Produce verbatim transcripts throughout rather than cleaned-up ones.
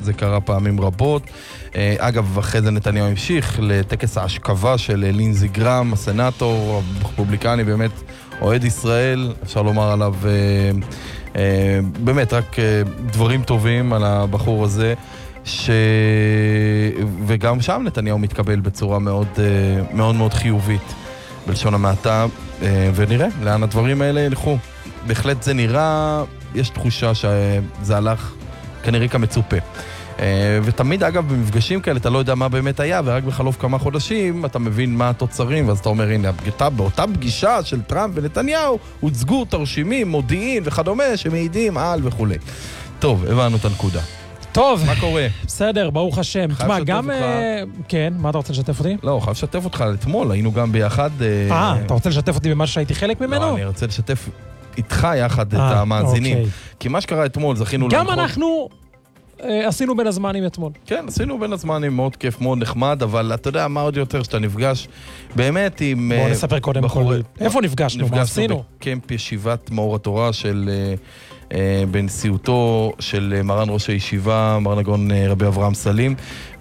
זה קרה פעמים רבות. אגב, אחרי זה נתניהו המשיך לטקס ההשכבה של לינזי גרם, הסנאטור הרפובליקני, באמת אוהד ישראל, אפשר לומר עליו באמת רק דברים טובים על הבחור הזה, ש... וגם שם נתניהו מתקבל בצורה מאוד מאוד מאוד חיובית בלשון המעטה, ונראה לאן הדברים האלה ילכו. בהחלט זה נראה, יש תחושה שזה הלך כנראה כמצופה. ותמיד אגב במפגשים כאלה אתה לא יודע מה באמת היה, ורק בחלוף כמה חודשים אתה מבין מה התוצרים, ואז אתה אומר, הנה, באותה פגישה של טראמפ ונתניהו הוצגו תרשימים, מודיעין וכדומה שמעידים על וכו'. טוב, הבנו את הנקודה. טוב. מה קורה? בסדר, ברוך השם. תשמע, גם... כן, מה אתה רוצה לשתף אותי? לא, חייב לשתף אותך אתמול, היינו גם ביחד... אה, אתה רוצה לשתף אותי במה שהייתי חלק ממנו? לא, אני רוצה לשתף איתך יחד את המאזינים. כי מה שקרה אתמול, זכינו גם אנחנו עשינו בין הזמנים אתמול. כן, עשינו בין הזמנים, מאוד כיף, מאוד נחמד, אבל אתה יודע מה עוד יותר שאתה נפגש באמת עם... בוא נספר קודם כל. איפה נפגשנו? מה עשינו? נפגשנו בקמפ ישיבת מאור התורה של... בנשיאותו של מרן ראש הישיבה, מרן הגאון רבי אברהם סלים,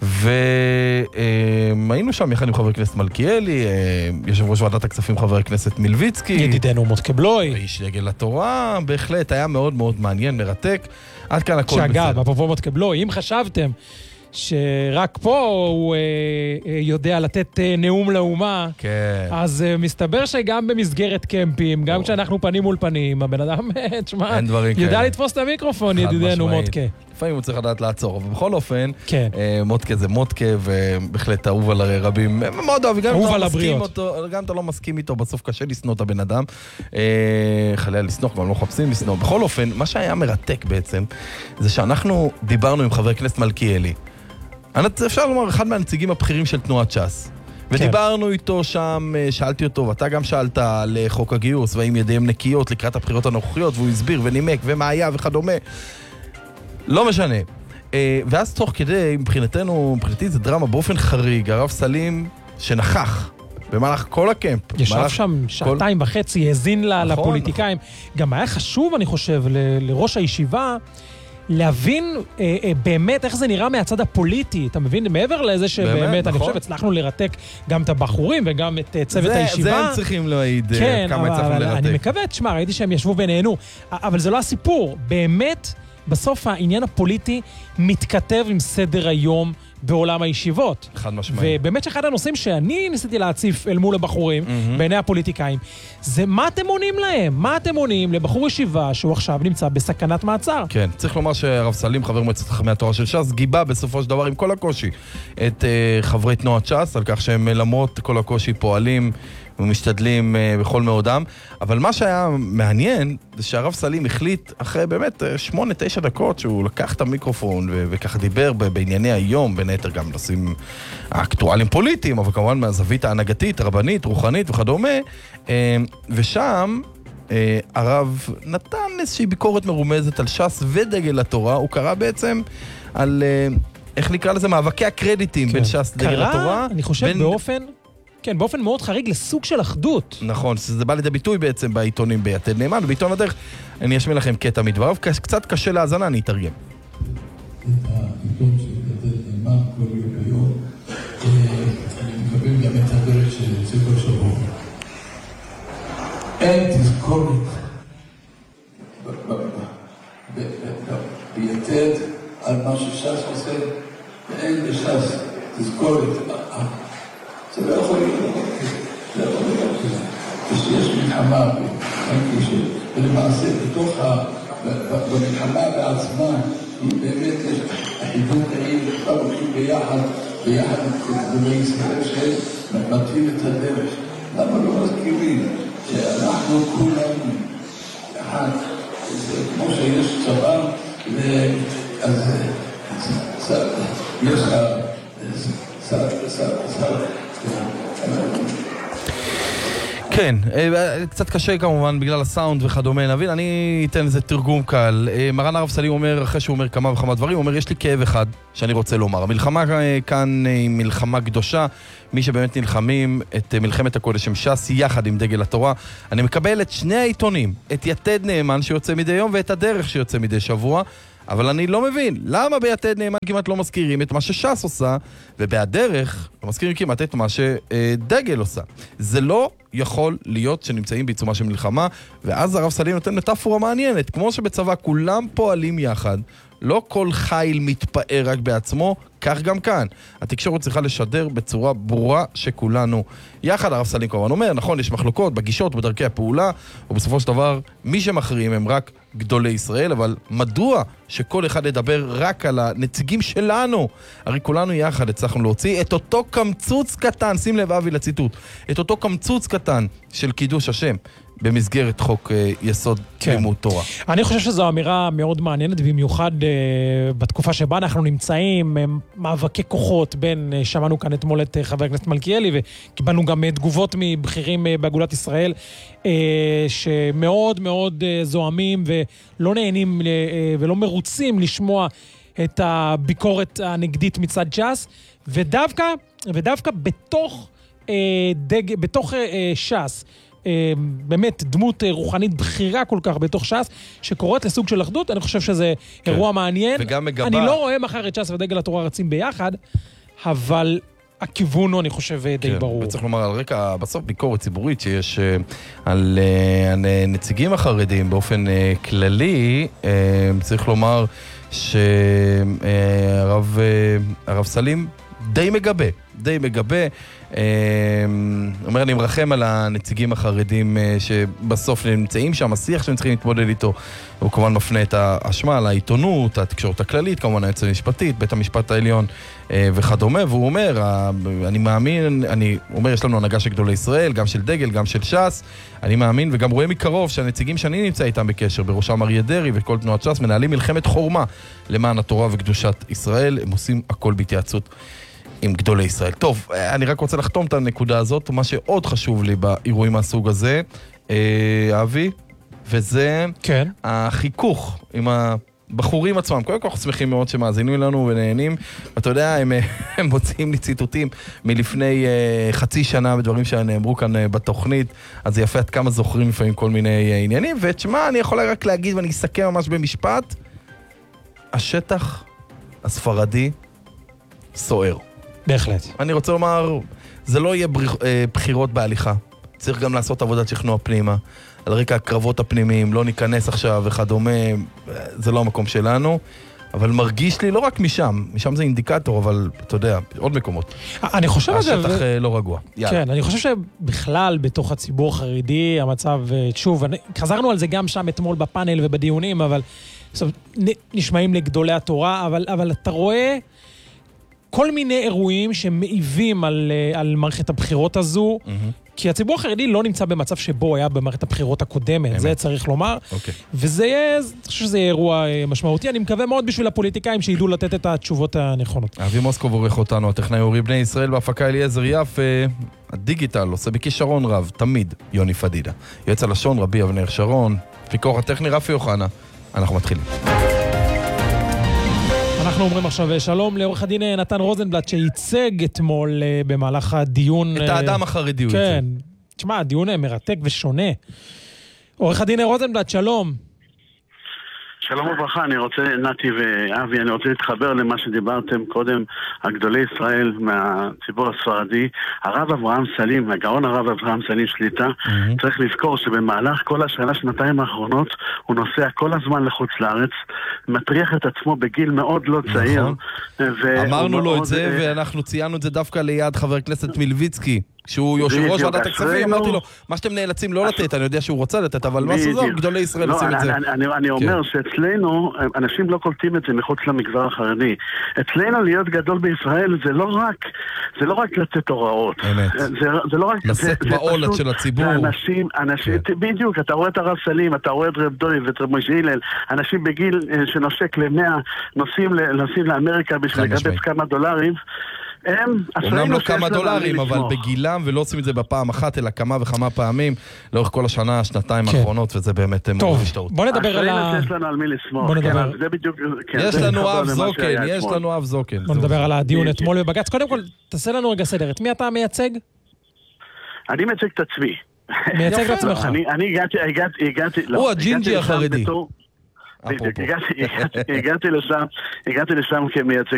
והיינו שם יחד עם חבר הכנסת מלכיאלי, יושב ראש ועדת הכספים חבר הכנסת מלביצקי, ידידנו מוטקה בלוי, איש דגל התורה, בהחלט היה מאוד מאוד מעניין, מרתק, עד כאן הכל בסדר. שאגב, אפרופו מוטקה בלוי, אם חשבתם שרק פה הוא אה, אה, יודע לתת אה, נאום לאומה, כן. אז אה, מסתבר שגם במסגרת קמפים, גם כשאנחנו פנים מול פנים, הבן אדם, תשמע, יודע לתפוס את המיקרופון, ידידנו מוטקה. לפעמים הוא צריך לדעת לעצור, אבל בכל אופן, כן. אה, מוטקה זה מוטקה, ובהחלט אהוב על רבים, מאוד אוהב, גם אם אתה לא אותו, גם אתה לא מסכים איתו, בסוף קשה לסנוע את הבן אדם, אה, חליה לסנוע, כבר לא חפשים לסנוע. בכל אופן, מה שהיה מרתק בעצם, זה שאנחנו דיברנו עם חבר הכנסת מלכיאלי, אפשר לומר, אחד מהנציגים הבכירים של תנועת ש"ס. ודיברנו איתו שם, שאלתי אותו, ואתה גם שאלת על חוק הגיוס, והאם ידיהם נקיות לקראת הבחירות הנוכחיות, והוא הסביר ונימק, ומה היה וכדומה. לא משנה. ואז תוך כדי, מבחינתנו, מבחינתי זה דרמה באופן חריג, הרב סלים שנכח במהלך כל הקמפ. ישב שם שעתיים וחצי, האזין לפוליטיקאים. גם היה חשוב, אני חושב, לראש הישיבה, להבין אה, אה, באמת איך זה נראה מהצד הפוליטי, אתה מבין? מעבר לזה שבאמת, באמת, אני נכון. חושב, הצלחנו לרתק גם את הבחורים וגם את uh, צוות זה, הישיבה. זה הם צריכים להעיד כן, כמה הצלחנו לרתק. אני מקווה, תשמע, ראיתי שהם ישבו ונהנו, אבל זה לא הסיפור. באמת, בסוף העניין הפוליטי מתכתב עם סדר היום בעולם הישיבות. חד משמעי. ובאמת שאחד הנושאים שאני ניסיתי להציף אל מול הבחורים, mm-hmm. בעיני הפוליטיקאים, זה מה אתם עונים להם? מה אתם עונים לבחור ישיבה שהוא עכשיו נמצא בסכנת מעצר? כן, צריך לומר שהרב סלים, חבר מועצת חכמי התורה של ש"ס, גיבה בסופו של דבר עם כל הקושי את uh, חברי תנועת ש"ס, על כך שהם למרות כל הקושי פועלים ומשתדלים uh, בכל מאודם. אבל מה שהיה מעניין זה שהרב סלים החליט אחרי באמת שמונה, תשע דקות שהוא לקח את המיקרופון ו- וככה דיבר ב- בענייני היום, בין היתר גם נושאים האקטואליים פוליטיים, אבל כמובן מהזווית ההנהגתית, רבנית, רוחנית וכדומה. Uh, ושם uh, הרב נתן איזושהי ביקורת מרומזת על ש"ס ודגל התורה. הוא קרא בעצם על, uh, איך נקרא לזה, מאבקי הקרדיטים כן. בין ש"ס לדגל התורה. קרא, אני חושב, בין... באופן... כן, באופן מאוד חריג לסוג של אחדות. נכון, זה בא לידי ביטוי בעצם בעיתונים ביתד נאמן, ובעיתון הדרך אני אשמיע לכם קטע מדבריו, קצת קשה להאזנה, אני אתרגם. את העיתון של יתד נאמן כל יום ביום, אני מקבל גם את הדרך של יוצא כל שבוע. אין תזכורת ביתד על מה שש"ס עושה, ואין לש"ס תזכורת. זה לא יכול להיות, זה לא יכול להיות כזה. כשיש מלחמה, ולמעשה בתוך המלחמה בעצמה, היא באמת יש החידות האלה, כבר הולכים ביחד, ביחד ובישראל שמתאים את הדרך. למה לא מזכירים שאנחנו כולנו אחד, כמו שיש צבא, אז יש שר, שר, שר, כן, קצת קשה כמובן בגלל הסאונד וכדומה, נבין, אני אתן איזה תרגום קל. מרן הרב סלים אומר, אחרי שהוא אומר כמה וכמה דברים, הוא אומר, יש לי כאב אחד שאני רוצה לומר. המלחמה כאן היא מלחמה קדושה, מי שבאמת נלחמים את מלחמת הקודש עם ש"ס יחד עם דגל התורה. אני מקבל את שני העיתונים, את יתד נאמן שיוצא מדי יום ואת הדרך שיוצא מדי שבוע. אבל אני לא מבין, למה ביתד נאמן כמעט לא מזכירים את מה שש"ס עושה, ובהדרך לא מזכירים כמעט את מה שדגל עושה. זה לא יכול להיות שנמצאים בעיצומה של מלחמה, ואז הרב סלים נותן מטאפורה מעניינת, כמו שבצבא כולם פועלים יחד, לא כל חיל מתפאר רק בעצמו, כך גם כאן. התקשורת צריכה לשדר בצורה ברורה שכולנו יחד. הרב סלים כמובן אומר, נכון, יש מחלוקות בגישות, בדרכי הפעולה, ובסופו של דבר, מי שמכריעים הם רק גדולי ישראל, אבל מדוע שכל אחד ידבר רק על הנציגים שלנו? הרי כולנו יחד הצלחנו להוציא את אותו קמצוץ קטן, שים לב אבי לציטוט, את אותו קמצוץ קטן של קידוש השם, במסגרת חוק אה, יסוד כן. לימוד תורה. אני חושב שזו אמירה מאוד מעניינת, במיוחד אה, בתקופה שבה אנחנו נמצאים, אה, מאבקי כוחות בין, אה, שמענו כאן אתמול את אה, חבר הכנסת מלכיאלי, וקיבלנו גם אה, תגובות מבכירים אה, באגודת ישראל, אה, שמאוד מאוד אה, זוהמים ולא נהנים אה, ולא מרוצים לשמוע את הביקורת הנגדית מצד ש"ס, ודווקא, ודווקא בתוך, אה, דג, בתוך אה, ש"ס, באמת דמות רוחנית בחירה כל כך בתוך ש"ס, שקוראת לסוג של אחדות, אני חושב שזה כן. אירוע מעניין. וגם מגבה. אני לא רואה מחר את ש"ס ודגל התורה רצים ביחד, אבל הכיוון הוא, אני חושב, די כן. ברור. וצריך לומר, על רקע, בסוף ביקורת ציבורית שיש על, על נציגים החרדים באופן כללי, צריך לומר שהרב הרב סלים די מגבה, די מגבה, אומר, אני מרחם על הנציגים החרדים שבסוף נמצאים שם, השיח שהם צריכים להתמודד איתו, הוא כמובן מפנה את האשמה לעיתונות, התקשורת הכללית, כמובן היועצת המשפטית, בית המשפט העליון וכדומה, והוא אומר, אני מאמין, אני אומר, יש לנו הנהגה של גדולי ישראל, גם של דגל, גם של ש"ס, אני מאמין וגם רואה מקרוב שהנציגים שאני נמצא איתם בקשר, בראשם אריה דרעי וכל תנועת ש"ס, מנהלים מלחמת חורמה למען התורה וקדושת ישראל, הם עושים הכל בהתייעצות עם גדולי ישראל. טוב, אני רק רוצה לחתום את הנקודה הזאת, מה שעוד חשוב לי באירועים מהסוג הזה, אבי, וזה כן. החיכוך עם הבחורים עצמם. קודם כל אנחנו שמחים מאוד שמאזינים לנו ונהנים, ואתה יודע, הם, הם מוצאים לי ציטוטים מלפני uh, חצי שנה בדברים שנאמרו כאן uh, בתוכנית, אז זה יפה עד כמה זוכרים לפעמים כל מיני uh, עניינים, ותשמע, אני יכול רק להגיד ואני אסכם ממש במשפט, השטח הספרדי סוער. בהחלט. אני רוצה לומר, זה לא יהיה בחירות בהליכה. צריך גם לעשות עבודת שכנוע פנימה. על רקע הקרבות הפנימיים, לא ניכנס עכשיו וכדומה, זה לא המקום שלנו. אבל מרגיש לי לא רק משם, משם זה אינדיקטור, אבל אתה יודע, עוד מקומות. אני חושב אגב... השטח לא רגוע. כן, אני חושב שבכלל בתוך הציבור החרדי, המצב, שוב, חזרנו על זה גם שם אתמול בפאנל ובדיונים, אבל נשמעים לגדולי התורה, אבל, אבל אתה רואה כל מיני אירועים שמעיבים על, על מערכת הבחירות הזו, mm-hmm. כי הציבור החרדי לא נמצא במצב שבו היה במערכת הבחירות הקודמת, באמת. זה צריך לומר, okay. וזה יהיה, אני חושב שזה יהיה אירוע משמעותי, אני מקווה מאוד בשביל הפוליטיקאים שידעו לתת את התשובות הנכונות. אבי מוסקוב עורך אותנו, הטכנאי אורי בני ישראל, בהפקה אליעזר יפה, הדיגיטל עושה בכישרון רב, תמיד יוני פדידה. יועץ הלשון רבי אבנר שרון, פיקוח הטכני רפי יוחנה, אנחנו מתחילים. אנחנו אומרים עכשיו שלום לעורך הדין נתן רוזנבלט שייצג אתמול במהלך הדיון. את האדם החרדי הוא ייצג. כן. תשמע, הדיון מרתק ושונה. עורך הדין רוזנבלט, שלום. שלום וברכה, אני רוצה, נתי ואבי, אני רוצה להתחבר למה שדיברתם קודם, הגדולי ישראל מהציבור הספרדי, הרב אברהם סלים, הגאון הרב אברהם סלים שליטה, mm-hmm. צריך לזכור שבמהלך כל השנה, שנתיים האחרונות, הוא נוסע כל הזמן לחוץ לארץ, מטריח את עצמו בגיל מאוד לא צעיר. נכון. אמרנו לו את זה, ואנחנו ציינו את זה דווקא ליד חבר הכנסת מלביצקי. שהוא יושב ראש ועדת הכספים, אמרתי לו, מה שאתם נאלצים לא לתת, אני יודע שהוא רוצה לתת, אבל מה זה זו? גדולי ישראל עושים את זה. אני אומר שאצלנו, אנשים לא קולטים את זה מחוץ למגזר החרדי. אצלנו להיות גדול בישראל זה לא רק, זה לא רק לתת הוראות. אמת. זה לא רק... לשאת בעולת של הציבור. אנשים, אנשים, בדיוק, אתה רואה את הרב סלים, אתה רואה את רב דורי ואת רב משה הלל, אנשים בגיל שנושק למאה, נוסעים לאמריקה בשביל לגבץ כמה דולרים, הם, אומנם לא כמה דולרים, אבל בגילם, ולא עושים את זה בפעם אחת, אלא כמה וכמה פעמים, לאורך כל השנה, שנתיים האחרונות, וזה באמת מאוד משתאות. בוא נדבר על ה... יש לנו על מי לסמוך. בוא נדבר. יש לנו אב זוקן, יש לנו אב זוקן. בוא נדבר על הדיון אתמול בבג"ץ. קודם כל, תעשה לנו רגע סדר. את מי אתה מייצג? אני מייצג את עצמי. מייצג את עצמך. אני הגעתי, הגעתי, הגעתי... הוא הג'ינג'י החרדי. אפרופו. הגעתי לשם, הגעתי לשם כמייצג